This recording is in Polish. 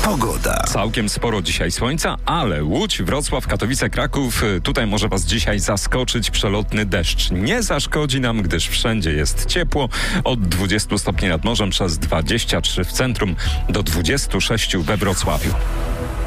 Pogoda. Całkiem sporo dzisiaj słońca, ale Łódź, Wrocław, Katowice, Kraków, tutaj może was dzisiaj zaskoczyć przelotny deszcz. Nie zaszkodzi nam, gdyż wszędzie jest ciepło. Od 20 stopni nad morzem przez 23 w centrum do 26 we Wrocławiu.